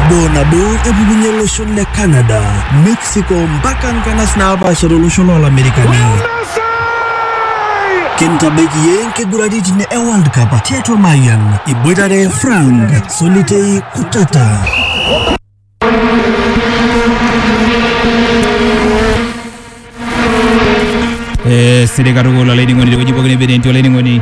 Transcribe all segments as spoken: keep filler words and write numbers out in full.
Bonabo ebubunyelo shule Canada, Mexico mpaka nkanas na abasharo shule Amerikani. Kenta beki yenke guraditi ne e World Cup Tieto Mayan ibwetare Frank Solitei Kutata. Eh sirika rugola lady ngoni wajibu kwenye bedenti lady ngoni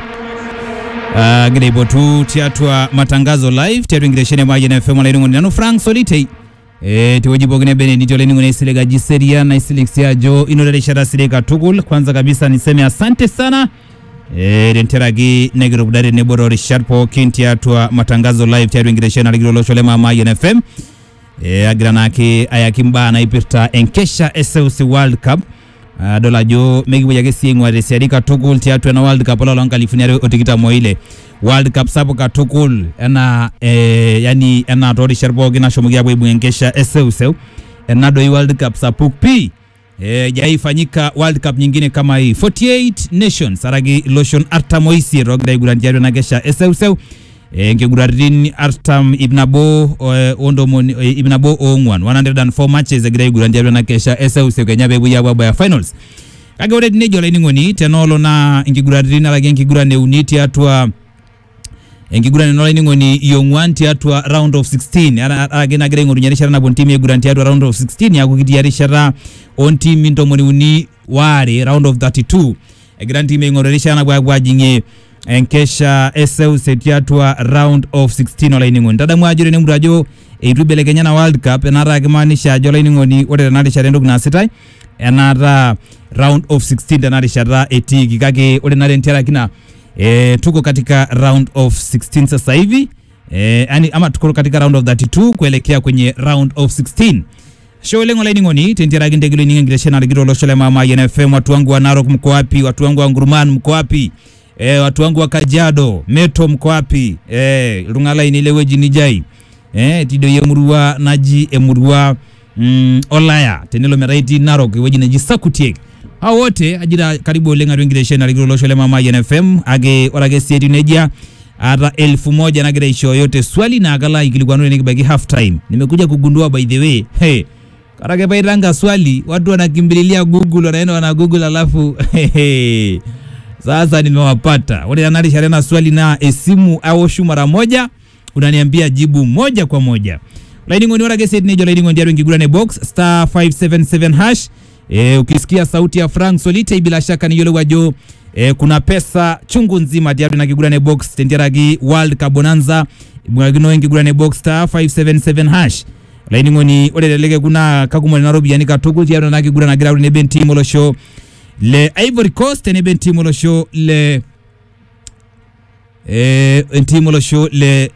uh, gede botu tiatwa matangazo live tiatu ingireshene maji na F M lady ngoni nano Frank Solitei eh tiwajibu kwenye bedenti lady ngoni silega jiseria na isilixia jo inodare shara silega tugul. Kwanza kabisa niseme asante sana eh denteragi negro budare neboro Richard po kintiatwa matangazo live tiatu ingireshene ligiro lo sholema maji na F M eh agranaki ayakimba na ipirta enkesha S L C World Cup. Uh, dola jo megi wajage siengwa resiarika tukul tiatu na World Cup lolo California otikita moile World Cup sapo ka tukul ena eh, yani ena tori sharpo gina shomugia bwebu enkesha eseu ena doi World Cup sapo pi eh, jai fanyika World Cup nyingine kama hii forty-eight nations aragi lotion artamoisi rogda igurantiario na kesha eseu eh, ngegurarin artam ibnabo eh, ondomon eh, ibnabo ongwan one hundred four matches agrai gurandiario na kesha eseu kenya bebu ya baba ya finals kage ore dinejo le ningoni tenolo na ngigurarin la ngigurane unity atwa ngigurane no le ningoni yongwanti atwa round of sixteen arage na grengo runyarisha na bontimi ya guranti atwa round of sixteen ya kukitiarisha on team ndomoni uni ware round of thirty-two granti mengorisha na bwa jinge enkesha S L setiatwa round of sixteen ola iningon tada mwajure ne murajo eitubele Kenya na World Cup enara gemanisha jola iningoni ore nari sharendo kuna sitai enara round of sixteen nari shara etiki kake ore nari ntera kina e, tuko katika round of sixteen sasa hivi e, yani ama tuko katika round of thirty-two kuelekea kwenye round of sixteen. Show lengo la iningoni tentera gintegilo iningiresha na ligiro lo sholema ma N F M. Watu wangu wa Narok mko wapi? Watu wangu wa Nguruman mko wapi? Eh watu wangu wa Kajiado Meto mko wapi? Eh Lungala inilewe jinijai eh tido yemurua naji emurua mm, Olaya tenelo meraiti Narok weji naji Sakutiek hao wote ajira karibu lenga rwingiresheni na ligiro losho lema ma N F M age orage sieti neja ata elfu moja na gira isho yote swali na agala ikilikuwa ni kibaki half time. Nimekuja kugundua by the way hey karage bairanga swali watu wanakimbililia Google wanaenda wana Google alafu hey sasa nimewapata. Wale analisha tena swali na esimu au shu mara moja unaniambia jibu moja kwa moja. Laini ngoni ora gese nejo laini ngoni ngigura ne box star five seven seven hash. Eh ukisikia sauti ya Frank Solitei bila shaka ni yule wajo eh, kuna pesa chungu nzima diabu na kigura ne box tenderagi World Cup bonanza mwagino ngigura ne box star five seven seven hash. Laini ngoni ore lege kuna kagumo Nairobi yani katugu diabu na kigura na ground ne benti molo show le Ivory Coast ne benti molo show le eh enti molo show le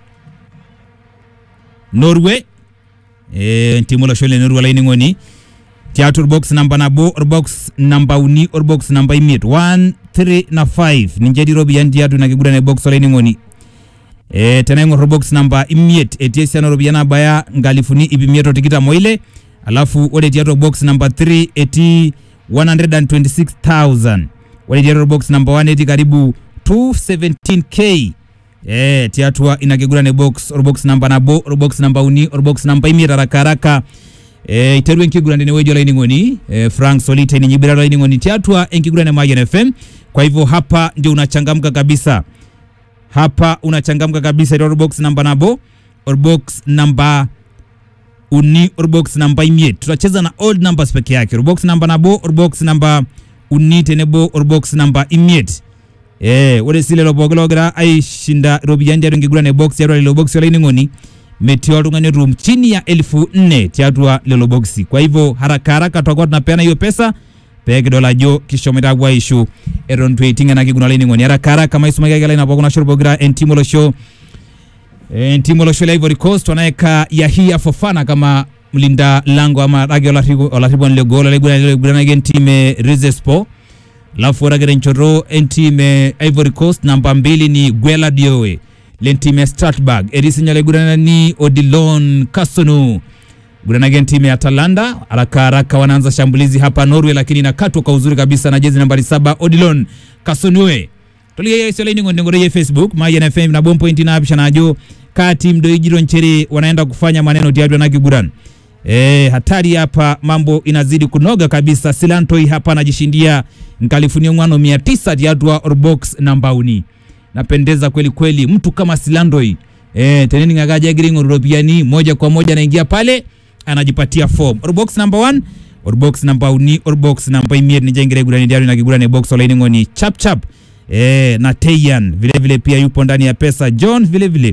Norway eh enti molo show le Norway laini ngoni theater box number nabo or box number uni or box number imit one three na five ninjedi robi yandi yadu na kigura ne box laini ngoni eh tenengo box number imit etiesa na robi yana baya ngalifuni ibimieto tikita moile alafu ode theater box number three eti one hundred twenty-six thousand. Wale theater box number one eti karibu two seventeen K. Eh tiatua inakigura ne box or box number nabo or box number uni or box number imira rakaraka. Eh iteru enkigura ne wejo la iningoni eh, Frank Solitei ni nyibira la iningoni tiatua enkigura ne Mayan F M. Kwa hivyo hapa ndio unachangamka kabisa. Hapa unachangamka kabisa theater box number nabo or box number uni or box number imie. Tutacheza na old numbers peke yake. Or box number nabo or box number uni tenebo or box number imie. Eh, wale sile lo bogologra ai shinda robi yandi ngigura ne box yaro le box yale ngoni metio tungane room chini ya elfu nne tiatwa le boxi. Kwa hivyo haraka haraka tutakuwa tunapeana hiyo pesa peke dola jo kisho metagwa issue eron tweeting na kiguna le ngoni haraka haraka maisuma yake na bogona shurbogra entimo show Eh timu lo shule Ivory Coast wanaeka Yahia Fofana kama mlinda lango ama ragi ola ribon le gola le guna again team Rizespo. Lafu ragere nchoro team Ivory Coast namba mbili ni Guela Diowe. Le team Strasbourg Erisinya le guna ni Odilon Kasonu. Guna again team Atalanta haraka haraka wanaanza shambulizi hapa Norway lakini nakatwa kwa uzuri kabisa na jezi nambari saba Odilon Kasonu. Tuliye sele ni ngongo ya Facebook ma N F M na bomb point na abisha najo kati mdoijiro ncheri wanaenda kufanya maneno tiadwa na kiguran. Eh, hatari hapa, mambo inazidi kunoga kabisa. Silantoi hapa anajishindia California ngwano mia tisa tiadwa Orbox nambauni. Napendeza kweli kweli mtu kama Silantoi. Eh, teneni ngagaja giringo rupiani moja kwa moja anaingia pale anajipatia form. Orbox number one, Orbox nambauni, Orbox namba imir ni jengire gurani diaru na kigurani box olaini ngoni chap chap. Eh, na Teyan vile vile pia yupo ndani ya pesa. John vile vile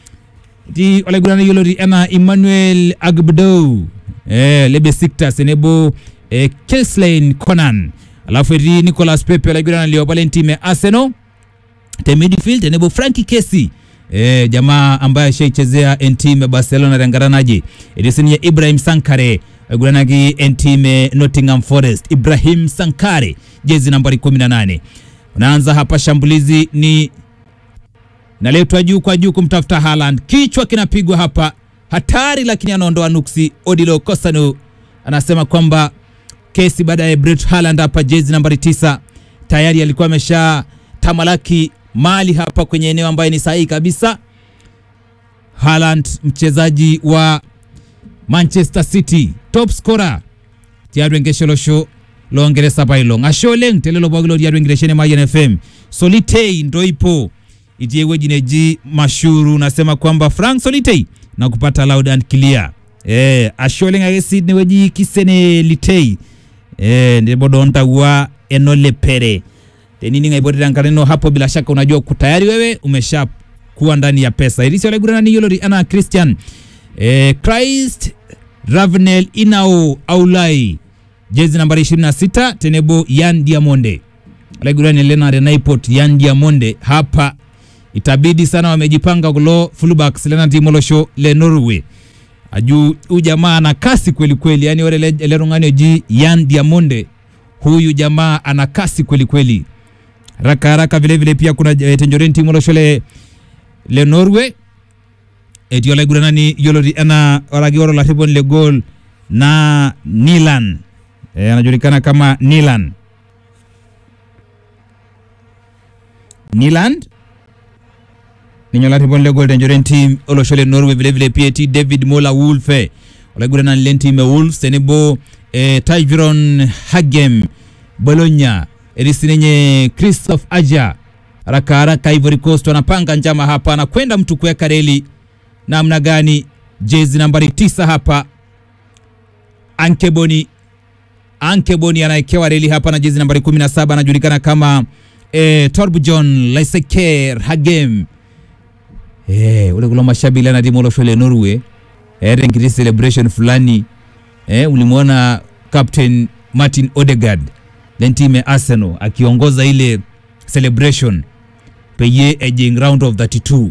di ole gurani yolori ana Emmanuel Agbdo. Eh, lebe sikta senebo eh, Keslane Conan. Alafu di Nicolas Pepe ole gurani lio pale ntime Arsenal. Te midfield enebo Frankie Kessie. Eh, jamaa ambaye shaichezea ntime Barcelona rangaranaje. Edisini ya Ibrahim Sankare guranagi ntime Nottingham Forest. Ibrahim Sankare jezi nambari kumi na nane. Unaanza hapa shambulizi ni naletwa juu kwa juu kumtafuta Haaland. Kichwa kinapigwa hapa. Hatari lakini anaondoa nuksi. Odilo Kosanu anasema kwamba kesi baada ya Brett Haaland hapa jezi nambari tisa. Tayari alikuwa amesha tamalaki mali hapa kwenye eneo ambayo ni sahihi kabisa. Haaland mchezaji wa Manchester City, top scorer. Tiadwe ngesholosho longeresa bailo. Ngashole ntelelo bagilo tiadwe ngireshene Mayan F M. Solitei ndo ipo. Itiewe jineji mashuru nasema kwamba Frank Solitei na kupata loud and clear. Eh, ashole ngagesi neweji kisene litei. Eh, ndibodonta wa enole pere. Tenini ngaibodi rankareno hapo bila shaka unajua kutayari wewe umesha kuwa ndani ya pesa. Irisi wale gurana ni yolori ana Christian. Eh, Christ Ravenel Inao Aulai. Jezi nambari ishirini na sita tenebo Yan Diamonde. Wale gurana Leonard Naipot Yan Diamonde hapa itabidi sana wamejipanga kulo fullbacks Leonard Molosho le Norway. Aju ujamaa ana kasi kweli kweli, yani wale lerungano ji Yan Diamonde. Huyu jamaa ana kasi kweli kweli. Raka haraka vile vile pia kuna e, Tenjorenti Molosho le, le Norway. Eti wale gurana ni yolori ana waragioro la ribon le goal na Nilan. E, anajulikana kama Nilan. Niland ninyola ribon le goal Tenjorenti Molosho le Norway vile vile pia eti David Mola Wolfe. Wale gurana ni lenti me Wolves tenebo e, Tyron Hagem Bologna. Erisinenye Christophe Aja. Haraka haraka Ivory Coast wanapanga njama hapa na kwenda mtu kuweka reli namna gani. Jezi nambari tisa hapa Ankeboni. Ankeboni anaekewa reli hapa na jezi nambari kumi na saba anajulikana kama eh, Torbjorn Leiseker Hagem. Eh, ule kula mashabila na Dimolo Shole Norway. Eh, rengiri celebration fulani. Eh, ulimuona Captain Martin Odegaard lentime Arsenal akiongoza ile celebration peye edging round of thirty-two.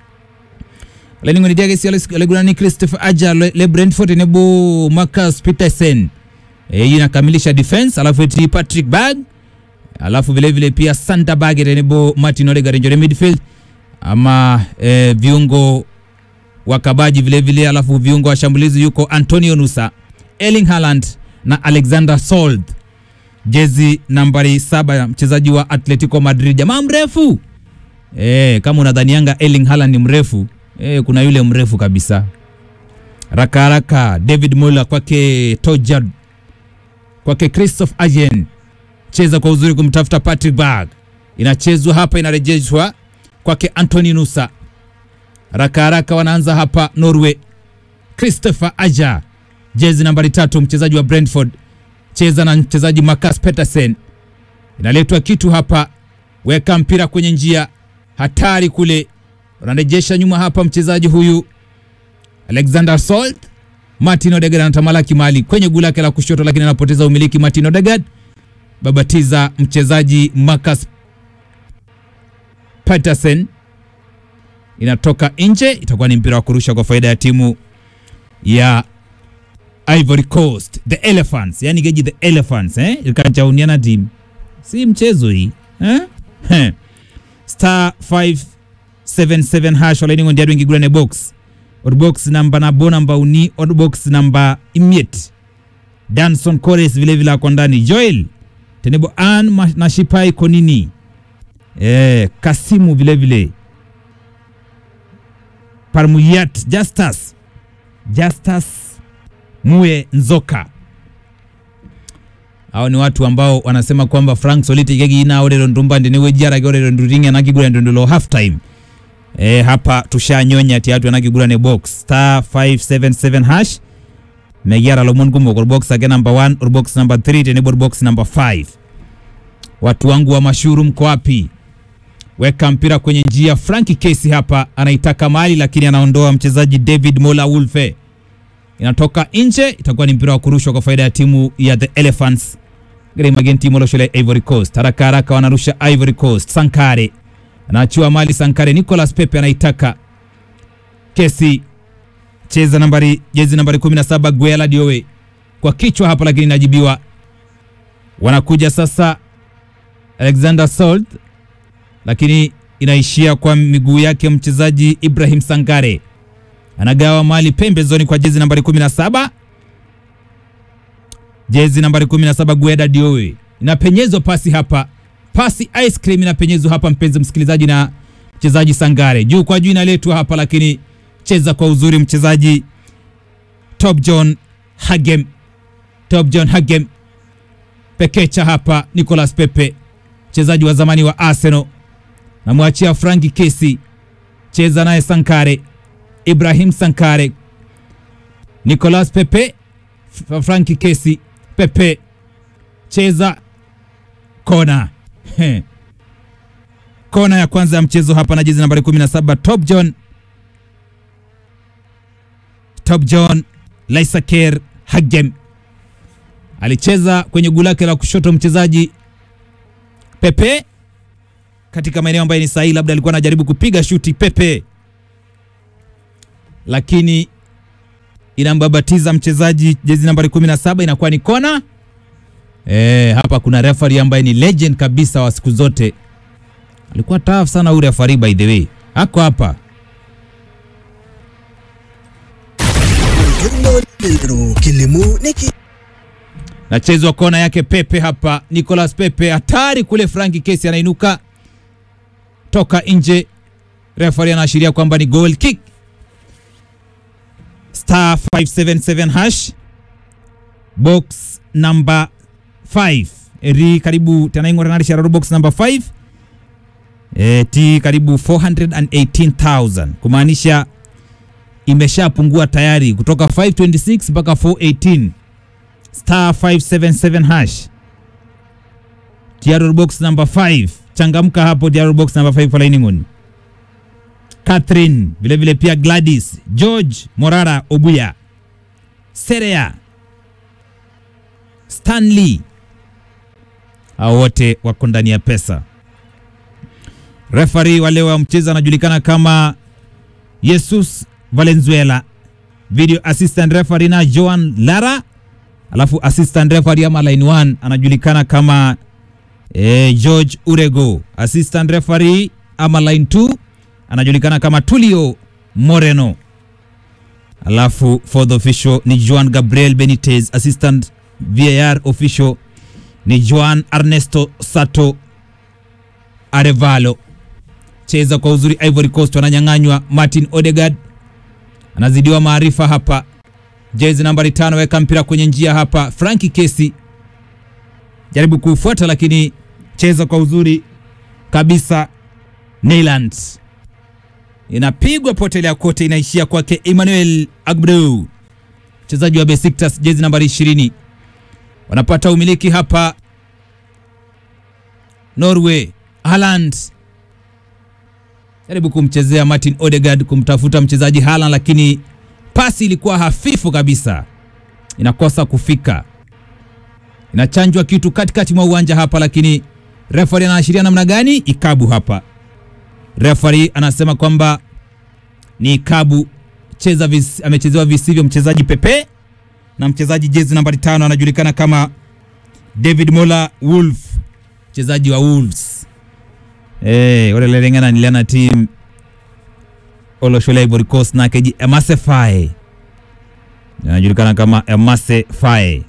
Leningo ni diage siya legurani Christopher Aja le Brentford nebo Marcus Peterson. E, inakamilisha defense. Alafu eti Patrick Bag. Alafu vile vile pia Santa Bagere nebo Martin Odegaard njore midfield. Ama e, viungo wakabaji vile vile. Alafu viungo wa shambulizi yuko Antonio Nusa, Erling Haaland na Alexander Sold. Jezi nambari saba mchezaji wa Atletico Madrid. Jamaa mrefu. Eh, kama unadhanianga Erling Haaland ni mrefu, eh, kuna yule mrefu kabisa. Raka raka David Mola kwake Tojad. Kwake Christophe Ajen. Cheza kwa uzuri kumtafuta Patrick Bag. Inachezwa hapa inarejeshwa kwake Anthony Nusa. Raka raka wanaanza hapa Norway. Christopher Aja. Jezi nambari tatu mchezaji wa Brentford. Cheza na mchezaji Marcus Peterson. Inaletwa kitu hapa. Weka mpira kwenye njia. Hatari kule. Wanarejesha nyuma hapa mchezaji huyu Alexander Salt. Martin Odegaard anatamalaki mali kwenye gula lake la kushoto lakini anapoteza umiliki. Martin Odegaard babatiza mchezaji Marcus Peterson. Inatoka nje, itakuwa ni mpira wa kurusha kwa faida ya timu ya Ivory Coast, the Elephants, yani geji the Elephants, eh? Ikachauniana team. Si mchezo hii, eh? Heh. Star five seven seven hash wala ningo ndiadu ngigulane box. Or box namba na bo namba uni, or box namba imiet. Danson Kores vile vile kwa ndani. Joel tenebo An na Shipai Konini. Eh, Kasimu vile vile. Parmuyat Justus Justus Muye Nzoka. Hao ni watu ambao wanasema kwamba Frank Solite igegi ina orero ndumba ndine wejara gorero nduringa nakigura ndundo half time. Eh, hapa tushanyonya ati watu wanakigura ne box star five seven seven hash Megara Lomon Kumbo or box again number one or box number three tenable box number five. Watu wangu wa mashuru mko wapi? Weka mpira kwenye njia. Frankie Kesi hapa anaitaka mali lakini anaondoa mchezaji David Mola Wolfe. Inatoka nje, itakuwa ni mpira wa kurushwa kwa faida ya timu ya The Elephants. Game against timu ya Ivory Coast. Haraka haraka wanarusha Ivory Coast. Sankare anachua mali. Sankare Nicolas Pepe anaitaka Kesi. Cheza nambari jezi nambari kumi na saba Guela Diowe kwa kichwa hapa lakini inajibiwa. Wanakuja sasa Alexander Salt lakini inaishia kwa miguu yake mchezaji Ibrahim Sankare. Anagawa mali pembezoni kwa jezi nambari kumi na saba. Jezi nambari kumi na saba Guela Diowe. Inapenyezwa pasi hapa. Pasi ice cream inapenyezwa hapa mpenzi msikilizaji na mchezaji Sankare. Juu kwa juu inaletwa hapa lakini cheza kwa uzuri mchezaji Top John Hagem. Top John Hagem. Pekecha hapa Nicolas Pepe, mchezaji wa zamani wa Arsenal. Na muachia Frankie Kesi. Cheza naye Sankare. Ibrahim Sankare. Nicolas Pepe. Frankie Kesi. Pepe. Cheza kona. Kona ya kwanza ya mchezo hapa na jezi nambari kumi na saba Top John Top John Laisaker Hagem. Alicheza kwenye gulake la kushoto mchezaji Pepe katika maeneo ambayo ni sahihi, labda alikuwa anajaribu kupiga shuti Pepe lakini inambabatiza mchezaji jezi nambari kumi na saba, inakuwa ni kona. Eh, hapa kuna referee ambaye ni legend kabisa wa siku zote. Alikuwa tough sana huyu referee by the way. Hako hapa. Nachezwa kona yake Pepe hapa. Nicolas Pepe hatari kule. Frankie Kesi anainuka toka nje. Referee anaashiria kwamba ni goal kick. Star five seven seven hash box number five. Eri karibu tanaingo ranarisha box number five. E, ti karibu four hundred eighteen thousand. Kumaanisha imeshapungua tayari kutoka five twenty-six mpaka four eighteen. Star five seven seven hash. Tiaro box number five. Changamka hapo Tiaro box number five pala iningoni. Catherine, vile vile pia Gladys, George Morara Obuya, Serea, Stanley. Hao wote wako ndani ya pesa. Referee wale wa mchezo anajulikana kama Jesus Valenzuela. Video assistant referee na Joan Lara. Alafu assistant referee ama line one anajulikana kama eh, George Urego. Assistant referee ama line two anajulikana kama Tulio Moreno. Alafu fourth official ni Juan Gabriel Benitez. Assistant V A R official ni Juan Ernesto Sato Arevalo. Cheza kwa uzuri Ivory Coast wananyang'anywa. Martin Odegaard anazidiwa maarifa hapa. Jezi nambari tano weka mpira kwenye njia hapa. Frankie Kesi jaribu kufuata lakini cheza kwa uzuri kabisa. Neyland inapigwa potelea kote, inaishia kwake Emmanuel Agbadou, mchezaji wa Besiktas jezi nambari ishirini. Wanapata umiliki hapa Norway. Haaland jaribu kumchezea Martin Odegaard kumtafuta mchezaji Haaland lakini pasi ilikuwa hafifu kabisa, inakosa kufika. Inachanjwa kitu katikati mwa uwanja hapa lakini referee anaashiria namna gani? Ikabu hapa. Referee anasema kwamba ni ikabu. Cheza vis, amechezewa visivyo mchezaji Pepe na mchezaji jezi nambari tano anajulikana kama David Mola Wolf, mchezaji wa Wolves. Eh, wale lengana niliana team Oloshole Ivory Coast na keji Emase Faye. Anajulikana kama Emase Faye.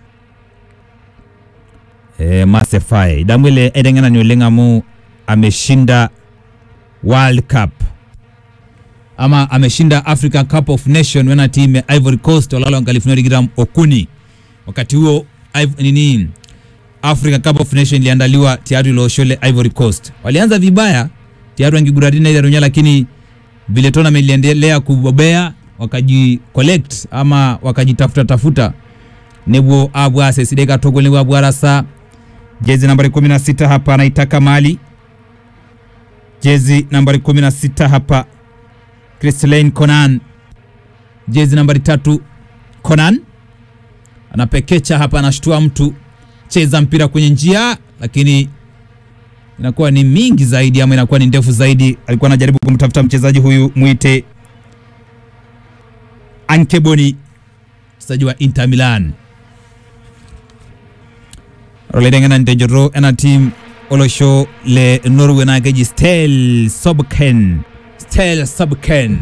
Eh, Emase Faye. Damwele edengana ni olenga mu ameshinda World Cup. ama ameshinda Africa Cup of Nation wana team ya Ivory Coast walalo ngalifunori gram okuni. Wakati huo nini Africa Cup of Nation iliandaliwa tayari lo shole Ivory Coast. Walianza vibaya tayari wangiguradina ile runya, lakini vile tournament iliendelea kubobea wakaji collect ama wakajitafuta tafuta nebo abwa sesideka togole wa bwarasa. Jezi nambari kumi na sita hapa anaitaka Mali. Jezi nambari kumi na sita hapa Christelaine Conan. Jezi nambari tatu Conan anapekecha hapa, anashtua mtu, cheza mpira kwenye njia, lakini inakuwa ni mingi zaidi ama inakuwa ni ndefu zaidi. Alikuwa anajaribu kumtafuta mchezaji huyu muite Ankeboni, mchezaji wa Inter Milan. Roledengana ndejoro ena team olosho le Norway na geji Stel Sobken. Stel Sobken.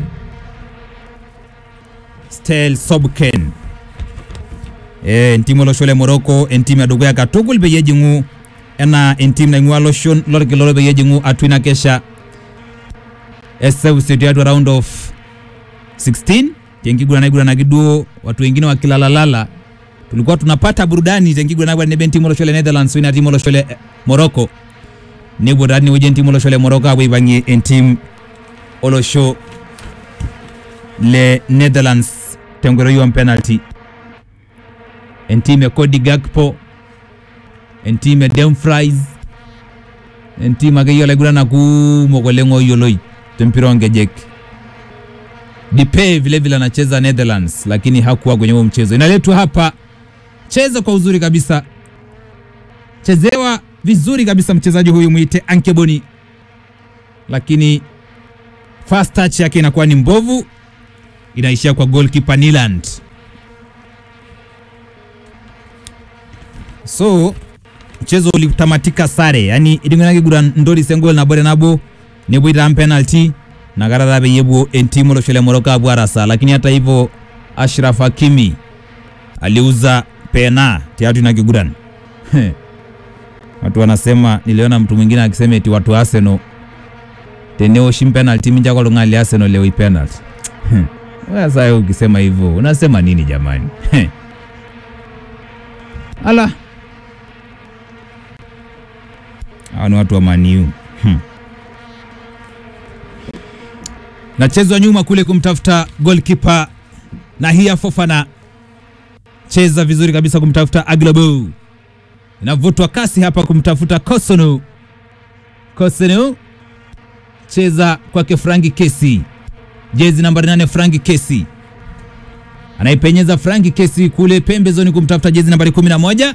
Stel Sobken. Eh, team olosho le Morocco, en team adogo ya katogul be yejingu ena en team na ngwalo shon lorke loro be yejingu atwina kesha. S W C at round of sixteen. Tengigura na gura na giduo watu wengine wakilalalala. Tulikuwa tunapata burudani tengigura na gura ne ben team olosho le Netherlands wina team olosho le Morocco. Ne burudani weje team olosho le Morocco awe bangi en team olosho le Netherlands tengoro yo penalty. En team ya Cody Gakpo, en team ya Dumfries, en team agayo la gura na ku mogolengo yoloi tempironge jek. Dipe vile vile anacheza Netherlands lakini hakuwa kwenye huo mchezo. Inaletwa hapa, cheza kwa uzuri kabisa, chezewa vizuri kabisa mchezaji huyu muite Ankeboni, lakini first touch yake inakuwa ni mbovu, inaishia kwa goalkeeper Niland. So mchezo ulitamatika sare, yani idingana gura ndori sengol na bore nabo nebo ita penalty na garara be yebo entimo lo shele Morocco abwarasa. Lakini hata hivyo Ashraf Hakimi aliuza pena tiatu na kiguran. Watu wanasema, niliona mtu mwingine akisema eti watu Arsenal teneo shim penalty minja kwa lungali Arsenal leo i penalty. Wewe sasa ukisema hivyo unasema nini jamani? Ala, hao ni watu wa Man U. Hmm. Nachezwa nyuma kule kumtafuta goalkeeper Nahia Fofana. Cheza vizuri kabisa kumtafuta Aglobo. Inavutwa kasi hapa kumtafuta Kosunu. Kosunu. Cheza kwake Frankie Kesi. Jezi nambari nane Frankie Kesi. Anaipenyeza Frankie Kesi kule pembezoni kumtafuta jezi nambari kumi na moja.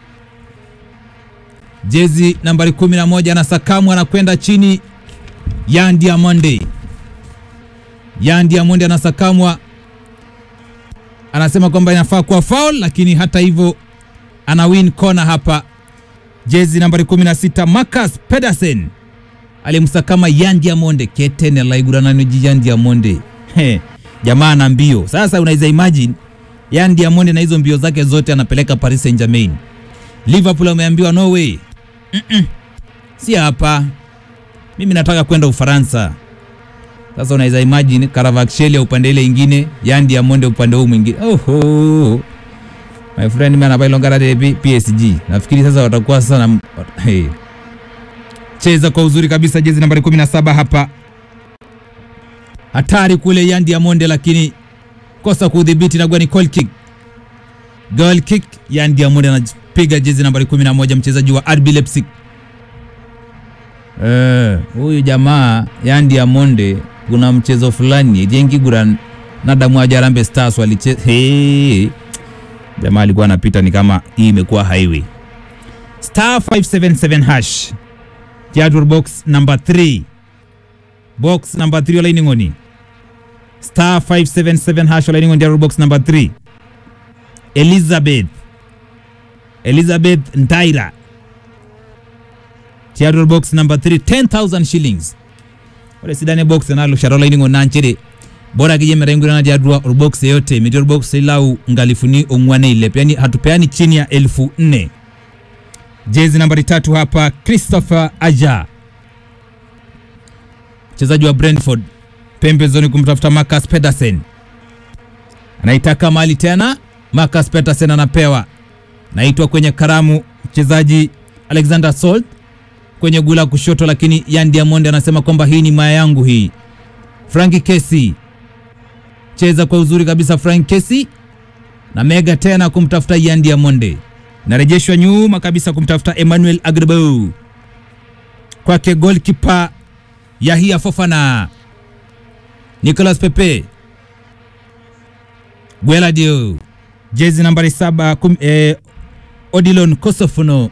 Jezi nambari kumi na moja anasakamwa na kwenda chini. Yan Diamonde. Yan Diamonde anasakamwa. Anasema kwamba inafaa kuwa foul, lakini hata hivyo ana win corner hapa. Jezi nambari kumi na sita Marcus Pedersen alimsakama Yan Diamonde. Ketene laigura na nji Yan Diamonde. He, jamaa na mbio. Sasa unaweza imagine Yan Diamonde na hizo mbio zake zote anapeleka Paris Saint-Germain. Liverpool wameambiwa no way. Mm -mm. Si hapa. Mimi nataka kwenda Ufaransa. Sasa unaweza imagine Caravaggio upande ile nyingine, Yan Diamonde upande huu mwingine. Oho. My friend, mimi anabailongara de P S G. Nafikiri sasa watakuwa sana hey. Cheza kwa uzuri kabisa jezi nambari kumi na saba hapa. Hatari kule Yan Diamonde, lakini kosa kudhibiti na gani goal kick. Goal kick. Yan Diamonde anapiga jezi nambari kumi na moja mchezaji wa R B Leipzig. Eh, huyu jamaa Yan Diamonde kuna mchezo fulani jengi guran na damu ya Harambee Stars walicheza. Hey. Jamaa alikuwa anapita ni kama hii imekuwa highway. Star five seven seven hash. Theater box number three. Box number three wala iningoni. Star five seven seven hash wala iningoni theater box number three. Elizabeth. Elizabeth Ndaira. Theater box number three, ten thousand shillings. Wale sidane box nalo sharola iningoni nanchere. Bora kije merengura na diadua box yote meteor box ilau ngalifuni ongwane ile, yani hatupeani chini ya elfu nne. Jezi nambari tatu hapa Christopher Aja, mchezaji wa Brentford. pembezoni kumtafuta Marcus Pedersen, anaitaka mali tena. Marcus Pedersen anapewa, naitwa kwenye karamu mchezaji Alexander Salt kwenye gula kushoto, lakini Yan Diamond anasema kwamba hii ni maya yangu hii. Frankie Kessie cheza kwa uzuri kabisa. Frank Kessie na mega tena kumtafuta Yan Diamond, narejeshwa nyuma kabisa kumtafuta Emmanuel Agbou kwake goalkeeper Yahia Fofana. Nicolas Pepe, Gueladio, jezi nambari saba kum, eh, Odilon Kosofuno.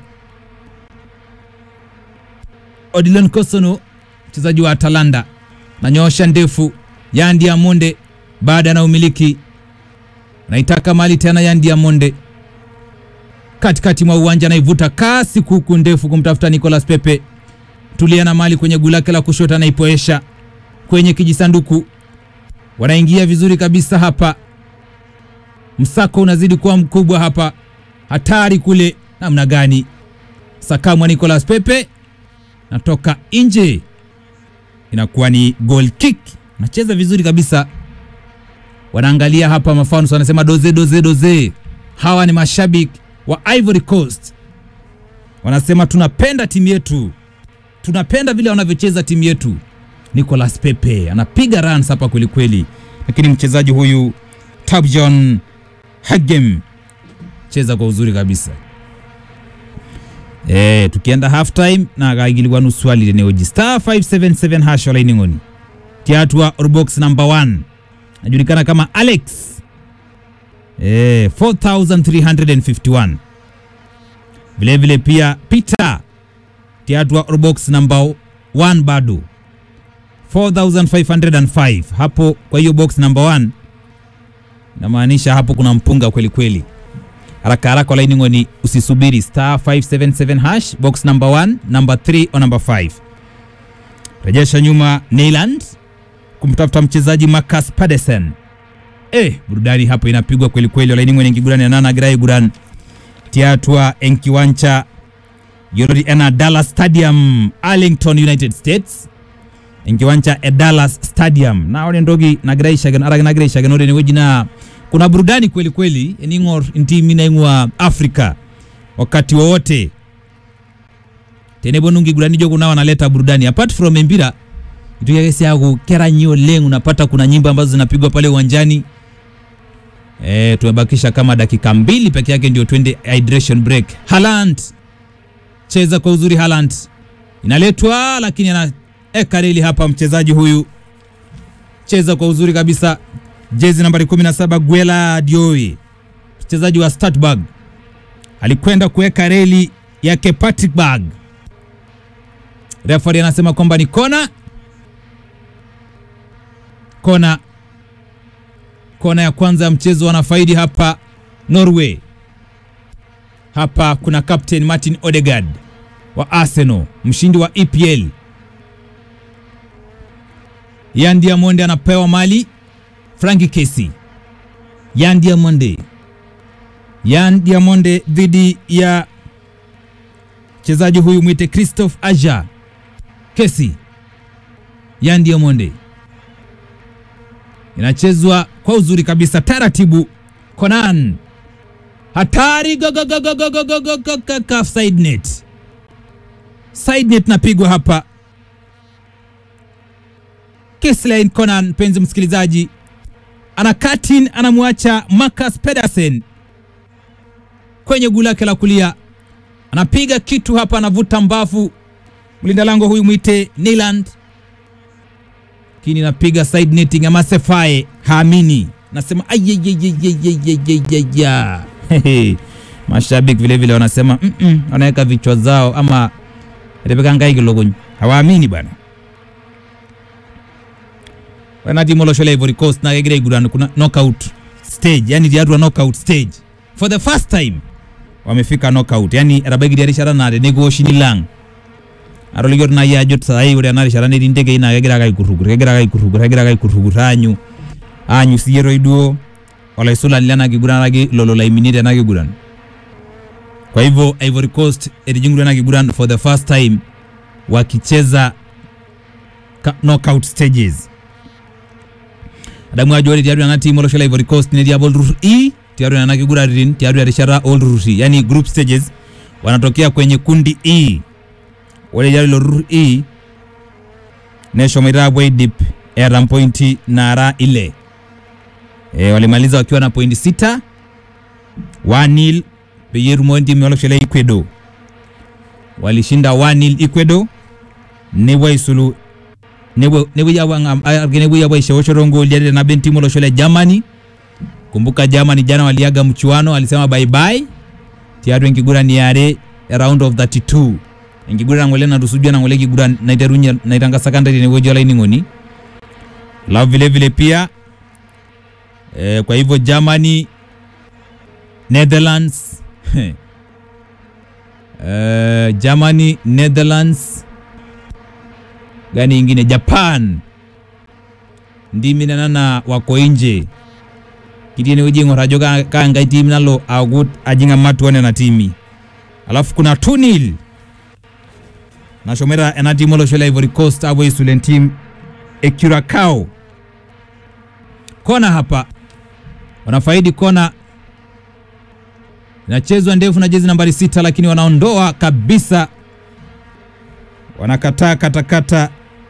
Odilon Kosono mchezaji wa Atalanta na nyosha ndefu. Yan Diamond baada na umiliki, naitaka mali tena. Yan Diamond katikati mwa uwanja, naivuta kasi kuku ndefu kumtafuta Nicolas Pepe. Tulia na mali kwenye gulake la kushoto, na ipoesha kwenye kijisanduku. Wanaingia vizuri kabisa hapa. Msako unazidi kuwa mkubwa hapa. Hatari kule namna gani. Sakamwa Nicolas Pepe, natoka nje. Inakuwa ni goal kick. Nacheza vizuri kabisa. Wanaangalia hapa mafans wanasema doze doze doze. Hawa ni mashabiki wa Ivory Coast. Wanasema tunapenda timu yetu. Tunapenda vile wanavyocheza timu yetu. Nicolas Pepe anapiga runs hapa kweli kweli, lakini mchezaji huyu Tabjon Hagem cheza kwa uzuri kabisa. Eh, tukienda half time na gaigilwa nusu ali neoji star five seven seven hash line ngoni. Tiatwa Orbox number one. Anajulikana kama Alex. Eh, four thousand three hundred fifty-one. Vile vile pia Peter Tiatwa Orbox number one bado four thousand five hundred five. Hapo kwa hiyo box number one na maanisha hapo kuna mpunga kweli kweli. Haraka haraka line ngoni, usisubiri star five seven seven hash box number one, number three or number five. Rejesha nyuma Neyland kumtafuta mchezaji Marcus Pedersen. Eh, burudani hapo inapigwa kweli kweli. Line ngoni ngigurani ya nana Gray Guran Tiatwa enkiwancha Yorodi ena Dallas Stadium, Arlington, United States. Enkiwancha e Dallas Stadium. Na wale ndogi na Gray Shagan ara na Gray Shagan ore ni wejina. Kuna burudani kweli kweli eningor intimi na ingwa Afrika wakati wowote. Tenebo nungi gurani jogo na wanaleta burudani apart from mpira. Itu yake yako kera nyio lengu unapata kuna nyimbo ambazo zinapigwa pale uwanjani. Eh, tumebakisha kama dakika mbili peke yake ndio twende hydration break. Haaland cheza kwa uzuri. Haaland inaletwa lakini ana ekareli hapa mchezaji huyu. Cheza kwa uzuri kabisa. Jezi nambari kumi na saba Gueladio, mchezaji wa Startberg, alikwenda kuweka reli yake Patrick Berg. Referee anasema kwamba ni kona. Kona kona ya kwanza ya mchezo wanafaidi hapa Norway. Hapa kuna captain Martin Odegaard wa Arsenal, mshindi wa E P L. Yan Diamond anapewa mali. Frankie Kessie. Yan Diamond. Yan Diamond dhidi ya mchezaji huyu mwite Christophe Aja. Kessie. Yan Diamond. Inachezwa kwa uzuri kabisa, taratibu. Conan. Hatari go go go go go go go go go go go side net. Side net napigwa hapa. Kessie Conan, penzi msikilizaji, ana katin anamuacha Marcus Pedersen kwenye gulake la kulia. Anapiga kitu hapa, anavuta mbavu mlinda lango huyu mwite Neyland. Kini napiga side netting ya Masefae. Haamini. Nasema ayayayayayayayaya. Mashabiki vile vile wanasema mm -mm, wanaweka vichwa zao ama Rebeka Ngai logonyi. Hawaamini bana. Wanati Molosho Ivory Coast na Gray Guran kuna knockout stage, yani diadwa knockout stage. For the first time wamefika knockout, yani Rabegi diarishara na nego shinilang. Aroligor na ya jot sai uri anarishara ne ndege ina gagira ga ikurugur gagira ga ikurugur gagira ga ikurugur anyu anyu siyero iduo wala isula nilana giguran ragi lolo la iminite na giguran. Kwa hivyo Ivory Coast elijinguru na giguran for the first time wakicheza knockout stages. adamu ajo ore tiatua ena team olosho le Ivory Coast ne diabol Rur E tiatua ena kiguratin tiatua rishara old Rusi, yani group stages wanatokea kwenye kundi E. Wale tiatua Rur E neshomoita apuo aidip era pointi nara ile. E, walimaliza wakiwa na pointi sita one nil peye etumo timu olosho le Ecuador. Walishinda one nil Ecuador nepuo aisulu nepuo nepuo yawa nepuo yawa ishoshoro ngoli na ben timu olosho le Germany. Kumbuka Germany jana waliaga mchuano, alisema bye bye tiatua enkigurani yare round of thirty-two. Enkigurani ngole na rusujua na ngole kigurani naiterunya naitanga secondary ne wojo line ngoni la vile vile pia. E, kwa hivyo Germany, Netherlands e, Germany, Netherlands gani ingine, Japan ndimi nana wako nje. Kitine ujingo rajoga kanga timu nalo agut ajinga matuane na timi. Alafu kuna two nil na shomera ena timu olosho le Ivory Coast abo isulen team e Curacao. Kona hapa wanafaidi kona inachezwa ndefu na jezi nambari sita, lakini wanaondoa kabisa, wanakataa katakata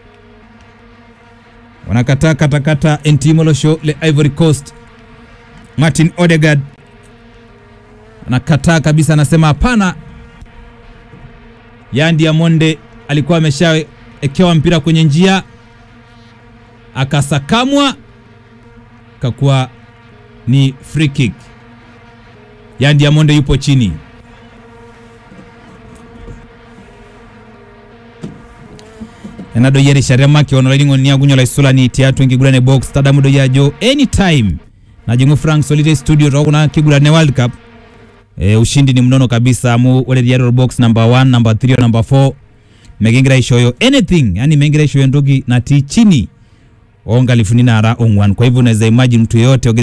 wanakataa katakata timu olosho le Ivory Coast. Martin Odegaard anakataa kabisa, anasema hapana. Yandi Diamonde alikuwa ameshaekewa mpira kwenye njia akasakamwa, kakuwa ni free kick. Yandi Diamonde yupo chini. Enado yeri sharema ki ono liningo ni agunyo la isula ni tiatu ngigurane box tadamu do yajo anytime. Na jingu Frank Solite studio rokuna kigurane World Cup. E, ushindi ni mnono kabisa mu wale diaro box number one, number three, number four. Megingira ishoyo anything, yani megingira ishoyo ndogi na ti chini onga lifunina ara ongwan. Kwa hivyo unaweza imagine mtu yote